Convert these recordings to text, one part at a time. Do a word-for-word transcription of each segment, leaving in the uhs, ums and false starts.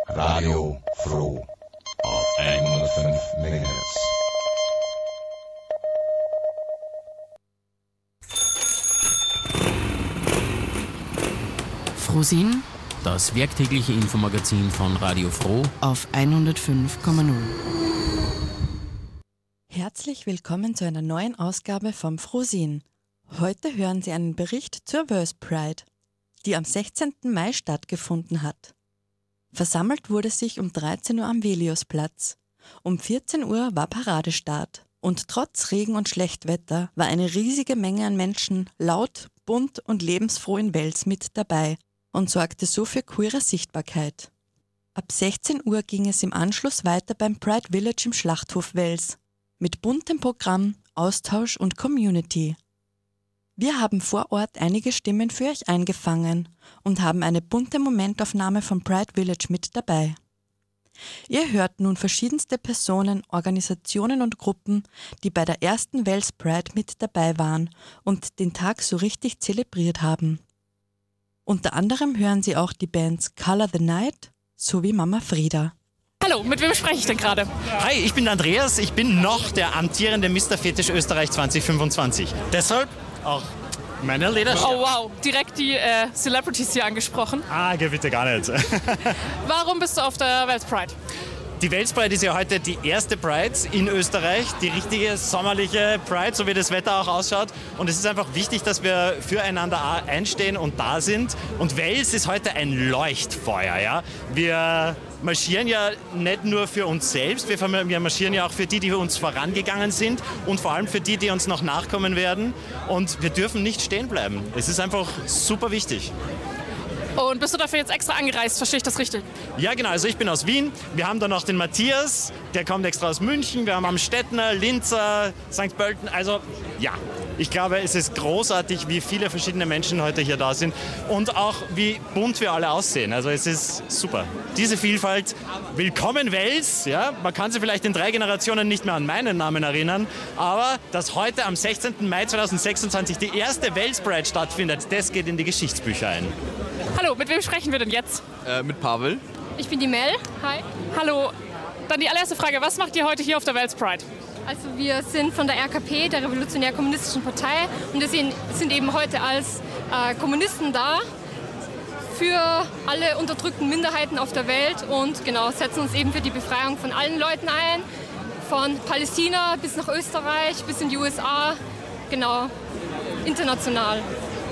Radio Froh auf hundertfünf Megahertz. Frohsinn, das werktägliche Infomagazin von Radio Froh auf hundertfünf Komma null. Herzlich willkommen zu einer neuen Ausgabe vom Frohsinn. Heute hören Sie einen Bericht zur Wales Pride, die am sechzehnten Mai stattgefunden hat. Versammelt wurde sich um dreizehn Uhr am Veliusplatz. Um vierzehn Uhr war Paradestart. Und trotz Regen und Schlechtwetter war eine riesige Menge an Menschen laut, bunt und lebensfroh in Wales mit dabei und sorgte so für queere Sichtbarkeit. Ab sechzehn Uhr ging es im Anschluss weiter beim Pride Village im Schlachthof Wales mit buntem Programm, Austausch und Community. Wir haben vor Ort einige Stimmen für euch eingefangen und haben eine bunte Momentaufnahme vom Pride Village mit dabei. Ihr hört nun verschiedenste Personen, Organisationen und Gruppen, die bei der ersten Wales Pride mit dabei waren und den Tag so richtig zelebriert haben. Unter anderem hören Sie auch die Bands Color the Night sowie Mama Frieda. Hallo, mit wem spreche ich denn gerade? Hi, ich bin Andreas, ich bin noch der amtierende Mister Fetisch Österreich zwanzig fünfundzwanzig. Deshalb auch meine Lederschaft. Oh wow, direkt die äh, Celebrities hier angesprochen. Ah, geh bitte gar nicht. Warum bist du auf der Wales Pride? Die Wales Pride ist ja heute die erste Pride in Österreich, die richtige sommerliche Pride, so wie das Wetter auch ausschaut. Und es ist einfach wichtig, dass wir füreinander einstehen und da sind. Und Wales ist heute ein Leuchtfeuer. Ja? Wir marschieren ja nicht nur für uns selbst, wir marschieren ja auch für die, die uns vorangegangen sind und vor allem für die, die uns noch nachkommen werden. Und wir dürfen nicht stehen bleiben. Es ist einfach super wichtig. Und bist du dafür jetzt extra angereist? Verstehe ich das richtig? Ja, genau. Also ich bin aus Wien. Wir haben dann noch den Matthias, der kommt extra aus München. Wir haben Amstettner, Linzer, Sankt Pölten. Also ja, ich glaube, es ist großartig, wie viele verschiedene Menschen heute hier da sind und auch wie bunt wir alle aussehen. Also es ist super. Diese Vielfalt, willkommen Wales. Ja, man kann sich vielleicht in drei Generationen nicht mehr an meinen Namen erinnern, aber dass heute am sechzehnten Mai zweitausendsechsundzwanzig die erste Wales Pride stattfindet, das geht in die Geschichtsbücher ein. Hallo, mit wem sprechen wir denn jetzt? Äh, mit Pavel. Ich bin die Mel. Hi. Hallo. Dann die allererste Frage, was macht ihr heute hier auf der Wales Pride? Also wir sind von der R K P, der Revolutionär-Kommunistischen Partei, und wir sind eben heute als äh, Kommunisten da für alle unterdrückten Minderheiten auf der Welt und genau, setzen uns eben für die Befreiung von allen Leuten ein, von Palästina bis nach Österreich, bis in die U S A, genau, international.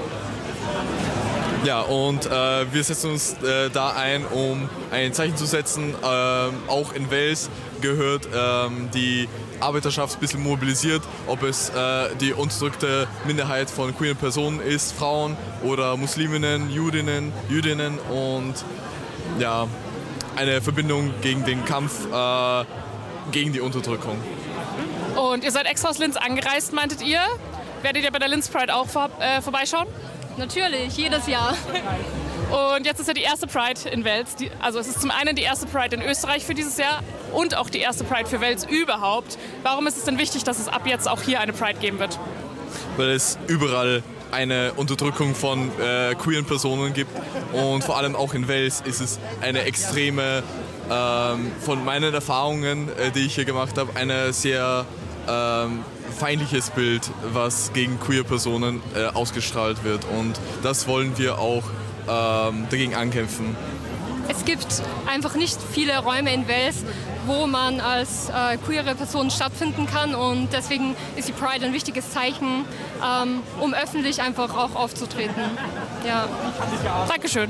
Ja, und äh, wir setzen uns äh, da ein, um ein Zeichen zu setzen. Ähm, auch in Wales gehört ähm, die Arbeiterschaft ein bisschen mobilisiert, ob es äh, die unterdrückte Minderheit von queeren Personen ist, Frauen oder Musliminnen, Judinnen, Jüdinnen und ja, eine Verbindung gegen den Kampf äh, gegen die Unterdrückung. Und ihr seid extra aus Linz angereist, meintet ihr? Werdet ihr bei der Linz Pride auch vor, äh, vorbeischauen? Natürlich, jedes Jahr. Und jetzt ist ja die erste Pride in Wales. Die, also es ist zum einen die erste Pride in Österreich für dieses Jahr und auch die erste Pride für Wales überhaupt. Warum ist es denn wichtig, dass es ab jetzt auch hier eine Pride geben wird? Weil es überall eine Unterdrückung von äh, queeren Personen gibt und vor allem auch in Wales ist es eine extreme, ähm, von meinen Erfahrungen, äh, die ich hier gemacht habe, eine sehr ähm, feindliches Bild, was gegen queer Personen äh, ausgestrahlt wird. Und das wollen wir auch ähm, dagegen ankämpfen. Es gibt einfach nicht viele Räume in Wales, wo man als äh, queere Person stattfinden kann. Und deswegen ist die Pride ein wichtiges Zeichen, ähm, um öffentlich einfach auch aufzutreten. Ja. Dankeschön.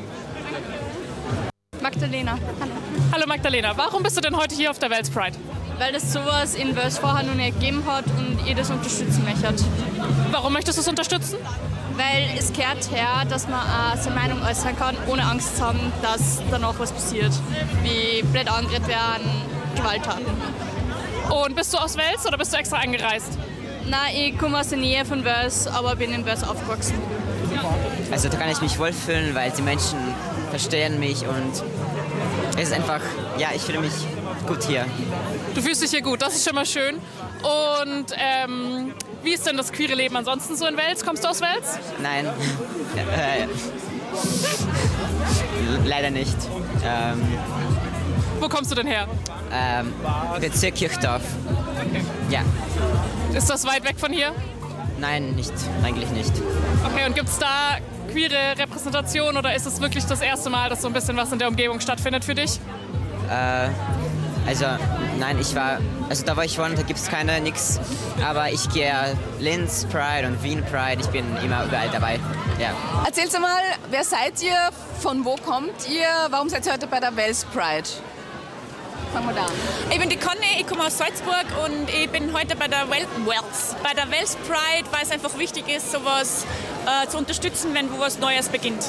Magdalena. Hallo. Hallo Magdalena. Warum bist du denn heute hier auf der Wales Pride? Weil es sowas in Wales vorher noch nicht gegeben hat und ihr das unterstützen möchte. Warum möchtest du es unterstützen? Weil es gehört her, dass man auch seine Meinung äußern kann, ohne Angst zu haben, dass danach was passiert. Wie blöd angeredet werden, Gewalttaten. Und bist du aus Wales oder bist du extra angereist? Nein, ich komme aus der Nähe von Wales, aber bin in Wales aufgewachsen. Also da kann ich mich wohlfühlen, weil die Menschen verstehen mich und es ist einfach, ja, ich fühle mich gut hier. Du fühlst dich hier gut, das ist schon mal schön. Und ähm, wie ist denn das queere Leben ansonsten so in Wales? Kommst du aus Wales? Nein, äh, leider nicht. Ähm, Wo kommst du denn her? Ähm, Bezirk Kirchdorf. Okay. Ja. Ist das weit weg von hier? Nein, nicht. Eigentlich nicht. Okay, und gibt es da queere Repräsentation oder ist es wirklich das erste Mal, dass so ein bisschen was in der Umgebung stattfindet für dich? Äh, also, nein, ich war, also da wo ich wohne, da gibt es keine, nix. Aber ich gehe Linz Pride und Wien Pride, ich bin immer überall dabei. Ja. Erzählt mal, wer seid ihr, von wo kommt ihr, warum seid ihr heute bei der Wels Pride? Fangen wir da an. Ich bin die Conny, ich komme aus Salzburg und ich bin heute bei der Wel Wels, bei der Wels Pride, weil es einfach wichtig ist, sowas äh, zu unterstützen, wenn wo was Neues beginnt.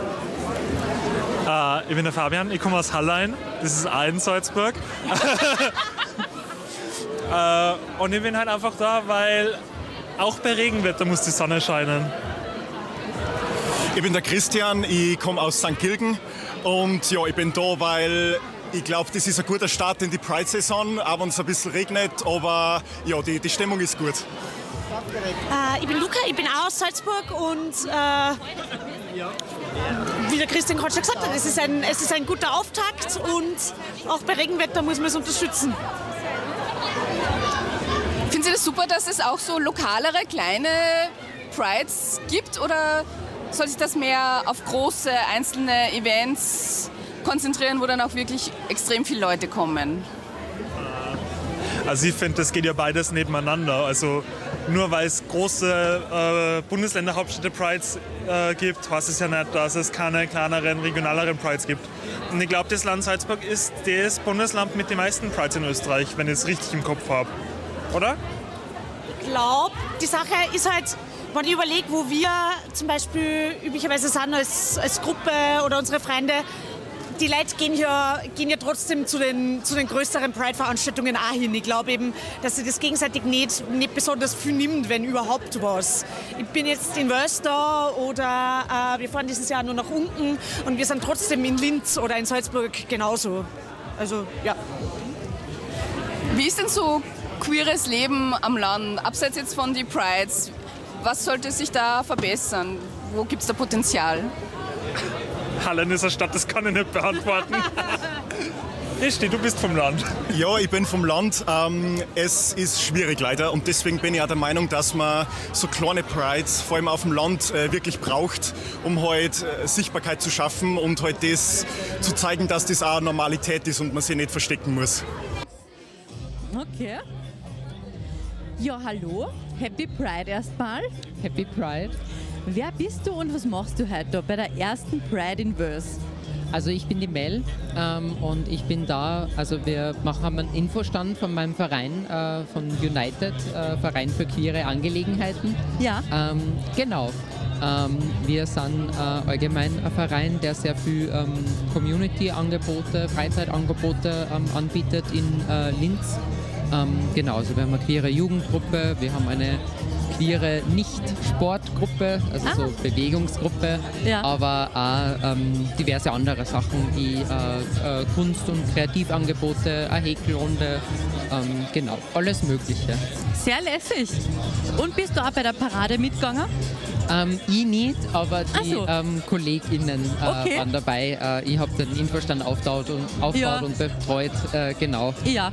Uh, ich bin der Fabian, ich komme aus Hallein, das ist auch in Salzburg. uh, und ich bin halt einfach da, weil auch bei Regenwetter muss die Sonne scheinen. Ich bin der Christian, ich komme aus Sankt Gilgen und ja, ich bin da, weil ich glaube, das ist ein guter Start in die Pride-Saison, auch wenn es ein bisschen regnet, aber ja, die, die Stimmung ist gut. Äh, ich bin Luca, ich bin auch aus Salzburg und äh, wie der Christian gerade schon gesagt hat, es ist, ein, es ist ein guter Auftakt und auch bei Regenwetter muss man es unterstützen. Finden Sie das super, dass es auch so lokalere, kleine Prides gibt oder soll sich das mehr auf große, einzelne Events konzentrieren, wo dann auch wirklich extrem viele Leute kommen? Also ich finde, das geht ja beides nebeneinander. Also nur weil es große äh, Bundesländer-Hauptstädte-Prides äh, gibt, heißt es ja nicht, dass es keine kleineren, regionaleren Prides gibt. Und ich glaube, das Land Salzburg ist das Bundesland mit den meisten Prides in Österreich, wenn ich es richtig im Kopf habe. Oder? Ich glaube, die Sache ist halt, wenn ich überlege, wo wir zum Beispiel üblicherweise sind als, als Gruppe oder unsere Freunde, die Leute gehen ja, gehen ja trotzdem zu den, zu den größeren Pride-Veranstaltungen auch hin. Ich glaube eben, dass sich das gegenseitig nicht, nicht besonders viel nimmt, wenn überhaupt was. Ich bin jetzt in Wels da oder äh, wir fahren dieses Jahr nur nach unten und wir sind trotzdem in Linz oder in Salzburg genauso. Also, ja. Wie ist denn so queeres Leben am Land, abseits jetzt von den Prides? Was sollte sich da verbessern? Wo gibt es da Potenzial? Hallen ist eine Stadt, das kann ich nicht beantworten. Richtig, du bist vom Land. Ja, ich bin vom Land. Ähm, es ist schwierig leider und deswegen bin ich auch der Meinung, dass man so kleine Prides, vor allem auf dem Land, äh, wirklich braucht, um halt äh, Sichtbarkeit zu schaffen und halt das zu zeigen, dass das auch Normalität ist und man sich nicht verstecken muss. Okay. Ja, hallo. Happy Pride erstmal. Happy Pride. Wer bist du und was machst du heute da bei der ersten Pride in Wels? Also ich bin die Mel ähm, und ich bin da, also wir machen haben einen Infostand von meinem Verein, äh, von United, äh, Verein für queere Angelegenheiten. Ja. Ähm, genau. Ähm, wir sind äh, allgemein ein Verein, der sehr viel ähm, Community-Angebote, Freizeitangebote ähm, anbietet in äh, Linz. Ähm, genau, also wir haben eine queere Jugendgruppe, wir haben eine queere Nicht-Sportgruppe, also ah. so Bewegungsgruppe, ja. aber auch ähm, diverse andere Sachen wie äh, äh, Kunst- und Kreativangebote, eine Häkelrunde, ähm, genau, alles Mögliche. Sehr lässig. Und bist du auch bei der Parade mitgegangen? Ähm, ich nicht, aber die so. ähm, KollegInnen äh, okay. waren dabei. Äh, ich habe den Infostand aufgebaut und, aufgebaut ja. und betreut, äh, genau. Ja.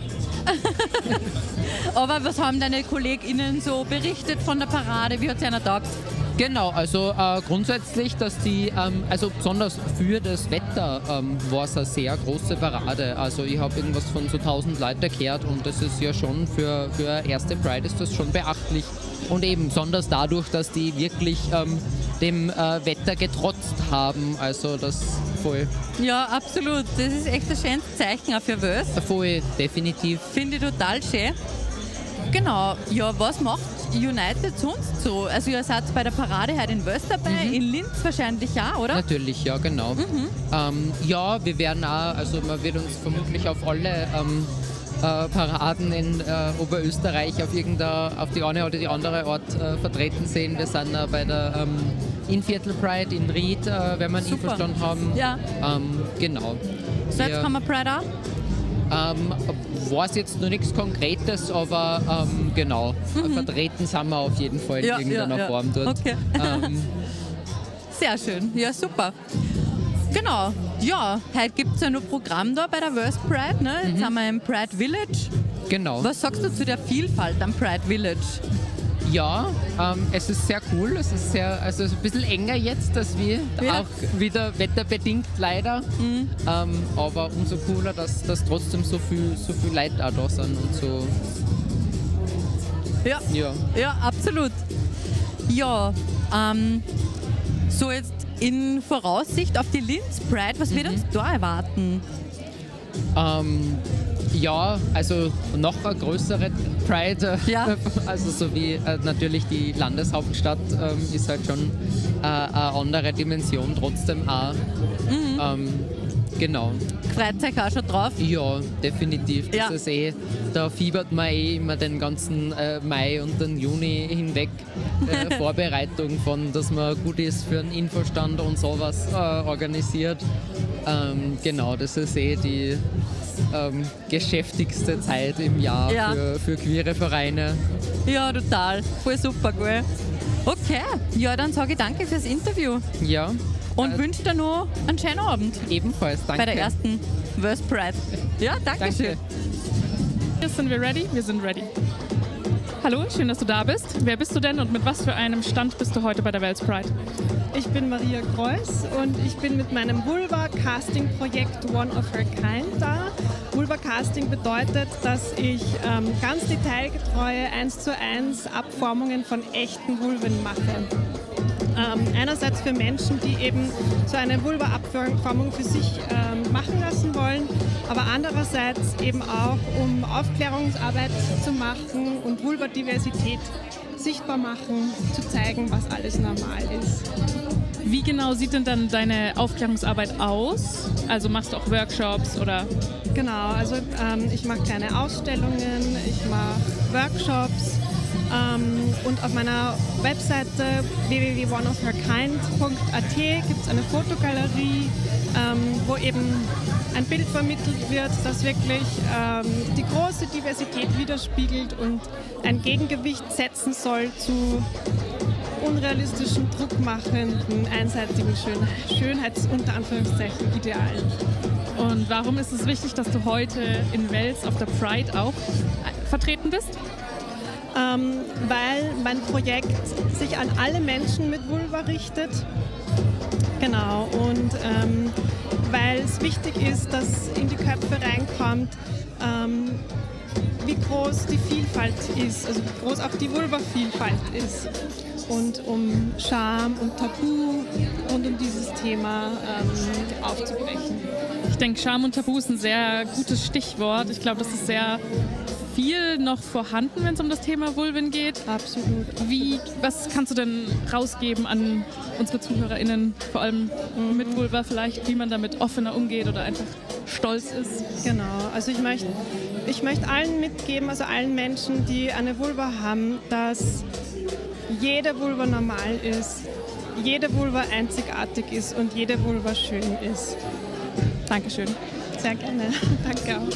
Aber was haben deine KollegInnen so berichtet von der Parade? Wie hat es einer gedacht? Genau, also äh, grundsätzlich, dass die, ähm, also besonders für das Wetter ähm, war es eine sehr große Parade. Also ich habe irgendwas von so tausend Leuten gehört und das ist ja schon für, für eine erste Pride ist das schon beachtlich. Und eben besonders dadurch, dass die wirklich ähm, dem äh, Wetter getrotzt haben, also das voll. Ja, absolut. Das ist echt ein schönes Zeichen auch für Wels. Voll, definitiv. Finde ich total schön. Genau, ja, was macht United sonst so? Also ihr seid bei der Parade heute in Wels dabei, mhm. in Linz wahrscheinlich auch, oder? Natürlich, ja, genau. Mhm. Ähm, ja, wir werden auch, also man wird uns vermutlich auf alle ähm, äh, Paraden in äh, Oberösterreich auf irgendeiner, auf die eine oder die andere Art äh, vertreten sehen. Wir sind äh, bei der ähm, Innviertel Pride in Ried, äh, wenn wir einen Infostand haben. Ja. Ähm, genau. Salzkammer Pride auch? Ähm, weiß jetzt noch nichts Konkretes, aber ähm, genau, mhm. vertreten sind wir auf jeden Fall in ja, irgendeiner ja, ja. Form dort. Okay. Ähm. Sehr schön, ja super. Genau, Ja, heute gibt es ja noch Programm da bei der Verse Pride. Ne? Jetzt Mhm. sind wir im Pride Village. Genau. Was sagst du zu der Vielfalt am Pride Village? Ja, ähm, es ist sehr cool. Es ist sehr, also ein bisschen enger jetzt, als wir. Ja. Auch wieder wetterbedingt leider. Mhm. Ähm, aber umso cooler, dass, dass trotzdem so viel, so viel Leute auch da sind und so. Ja, Ja. ja absolut. Ja, ähm, so jetzt in Voraussicht auf die Linz Pride, was wird Mhm. uns da erwarten? Ähm, ja, also noch eine größere Pride, Ja. also so wie äh, natürlich die Landeshauptstadt ähm, ist halt schon äh, eine andere Dimension trotzdem auch. Mhm. Ähm, genau. Freut euch auch schon drauf? Ja, definitiv. Ja. Das ist eh, da fiebert man eh immer den ganzen äh, Mai und den Juni hinweg. Äh, Vorbereitung von, dass man Goodies für einen Infostand und sowas äh, organisiert. Ähm, genau, das ist eh die ähm, geschäftigste Zeit im Jahr Ja. für, für queere Vereine. Ja, total. Voll super, gell? Okay, ja, dann sage ich danke fürs Interview. Ja. Und wünsche dir noch einen schönen Abend. Ebenfalls, danke. Bei der ersten Verse Pride. Ja, danke schön. Jetzt sind wir ready? Wir sind ready. Hallo, schön, dass du da bist. Wer bist du denn und mit was für einem Stand bist du heute bei der Wels Pride? Ich bin Maria Kreuss und ich bin mit meinem Vulva-Casting-Projekt One of Her Kind da. Vulva-Casting bedeutet, dass ich ähm, ganz detailgetreue eins zu eins Abformungen von echten Vulven mache. Ähm, einerseits für Menschen, die eben so eine Vulva-Abformung für sich ähm, machen lassen wollen, aber andererseits eben auch, um Aufklärungsarbeit zu machen und Vulva-Diversität sichtbar machen, zu zeigen, was alles normal ist. Wie genau sieht denn dann deine Aufklärungsarbeit aus? Also machst du auch Workshops oder? Genau, also ähm, ich mache kleine Ausstellungen, ich mache Workshops ähm, und auf meiner Webseite w w w punkt one of her kind punkt a t gibt es eine Fotogalerie, ähm, wo eben ein Bild vermittelt wird, das wirklich ähm, die große Diversität widerspiegelt und ein Gegengewicht setzen soll zu unrealistischen, druckmachenden, einseitigen Schön Schönheits- unter Anführungszeichen Idealen. Und warum ist es wichtig, dass du heute in Wels auf der Pride auch vertreten bist? Ähm, weil mein Projekt sich an alle Menschen mit Vulva richtet. Genau, und ähm, weil es wichtig ist, dass in die Köpfe reinkommt, ähm, wie groß die Vielfalt ist, also wie groß auch die Vulva-Vielfalt ist. Und um Scham und Tabu und um dieses Thema ähm, aufzubrechen. Ich denke, Scham und Tabu ist ein sehr gutes Stichwort. Ich glaube, das ist sehr viel noch vorhanden, wenn es um das Thema Vulven geht. Absolut. Wie, was kannst du denn rausgeben an unsere ZuhörerInnen, vor allem mit Vulva vielleicht, wie man damit offener umgeht oder einfach stolz ist? Genau, also ich möchte ich möchte allen mitgeben, also allen Menschen, die eine Vulva haben, dass jede Vulva normal ist, jede Vulva einzigartig ist und jede Vulva schön ist. Dankeschön. Sehr gerne. Danke auch.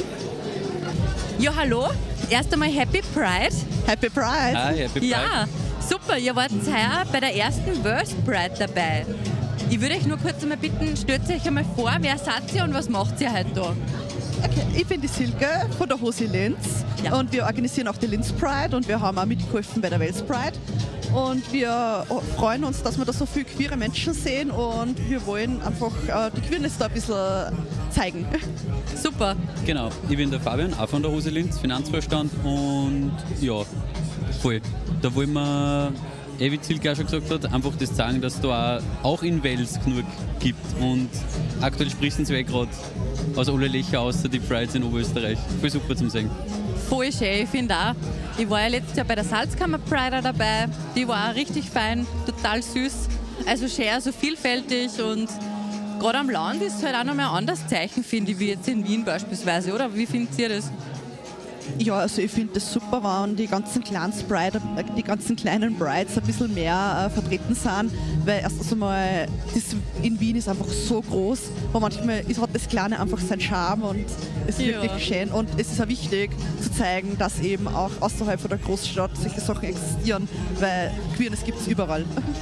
Ja, hallo. Erst einmal Happy Pride. Happy Pride. Hi, Happy Pride. Ja, super. Ihr wart heuer bei der ersten Verse Pride dabei. Ich würde euch nur kurz einmal bitten, stellt euch einmal vor, wer seid ihr und was macht ihr heute da? Okay, ich bin die Silke von der Hosi Linz und wir organisieren auch die Linz Pride und wir haben auch mitgeholfen bei der Wels Pride. Und wir freuen uns, dass wir da so viele queere Menschen sehen und wir wollen einfach äh, die Queerness da ein bisschen zeigen. Super. Genau, ich bin der Fabian, auch von der Hosi Linz, Finanzvorstand und ja, voll. Da wollen wir, eh wie Silke auch schon gesagt hat, einfach das zeigen, dass es da auch in Wels genug gibt und aktuell spritzen sie gerade aus alle Löcher außer die Prides in Oberösterreich. Voll super zum sehen. Voll schön, ich finde auch. Ich war ja letztes Jahr bei der Salzkammer Pride dabei. Die war auch richtig fein, total süß. Also schön, so vielfältig und gerade am Land ist es halt auch noch mal ein anderes Zeichen, finde ich, wie jetzt in Wien beispielsweise, oder? Wie findet ihr das? Ja, also ich finde das super, wenn die ganzen Clans Bride, die ganzen kleinen Brides ein bisschen mehr äh, vertreten sind, weil erstens einmal das in Wien ist einfach so groß, wo manchmal ist, hat das Kleine einfach seinen Charme und es ist Ja. wirklich schön und es ist auch wichtig zu zeigen, dass eben auch außerhalb von der Großstadt solche Sachen existieren, weil Queerness gibt es überall.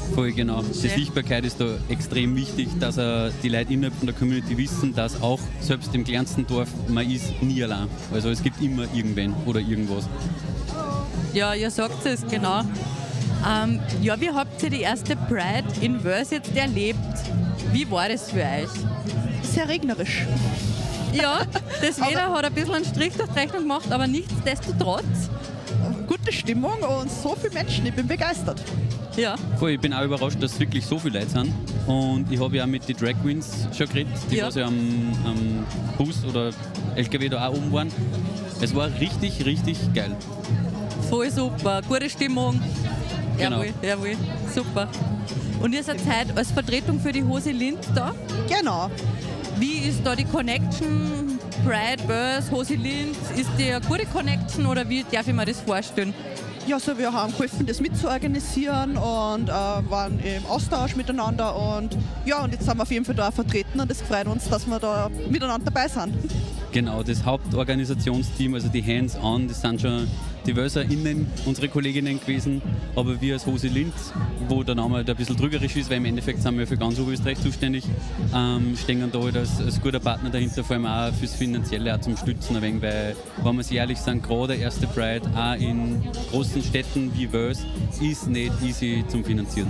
Voll genau. Die Schön. Sichtbarkeit ist da extrem wichtig, dass uh, die Leute innerhalb von der Community wissen, dass auch selbst im kleinsten Dorf man ist nie allein. Also es gibt immer irgendwen oder irgendwas. Ja, ihr sagt es, genau. Ähm, ja, wie habt ihr die erste Pride in Wels jetzt erlebt? Wie war das für euch? Sehr regnerisch. Ja, das Wetter hat ein bisschen einen Strich durch die Rechnung gemacht, aber nichtsdestotrotz. Gute Stimmung und so viele Menschen, ich bin begeistert. Ja. Voll, ich bin auch überrascht, dass es wirklich so viele Leute sind. Und ich habe ja auch mit den Drag Queens schon geredet, die Ja. was ja am, am Bus oder L K W da auch oben waren. Es war richtig, richtig geil. Voll super, gute Stimmung. Genau. Jawohl, jawohl, super. Und ihr seid heute als Vertretung für die Hose Linz da? Genau. Wie ist da die Connection? Pride, Wels, Hose Linz, ist die eine gute Connection oder wie darf ich mir das vorstellen? Ja, so wir haben geholfen, das mitzuorganisieren und äh, waren im Austausch miteinander und ja, und jetzt sind wir auf jeden Fall da vertreten und es freut uns, dass wir da miteinander dabei sind. Genau, das Hauptorganisationsteam, also die Hands-on, das sind schon die WelserInnen, unsere Kolleginnen gewesen, aber wir als Hose Linz, wo der Name halt ein bisschen trügerisch ist, weil im Endeffekt sind wir für ganz Oberösterreich zuständig, ähm, stehen da halt als, als guter Partner dahinter, vor allem auch fürs Finanzielle, auch zum Stützen, ein wenig, weil, wenn wir sich ehrlich sind, gerade der erste Pride auch in großen Städten wie Wels ist nicht easy zum Finanzieren.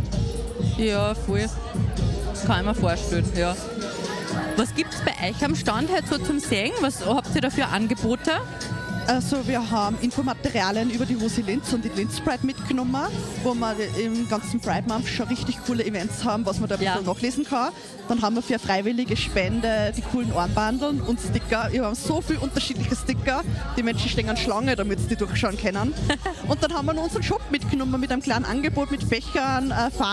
Ja, voll. Das kann ich mir vorstellen, ja. Was gibt es bei euch am Stand heute so zum Sehen? Was habt ihr da für Angebote? Also wir haben Infomaterialien über die Hose Linz und die Linz Pride mitgenommen, wo wir im ganzen Pride Month schon richtig coole Events haben, was man da ein bisschen ja. nachlesen kann. Dann haben wir für freiwillige Spende die coolen Armbandeln und Sticker. Wir haben so viele unterschiedliche Sticker. Die Menschen stehen an Schlange, damit sie die durchschauen können. Und dann haben wir noch unseren Shop mitgenommen mit einem kleinen Angebot mit Fächern, äh,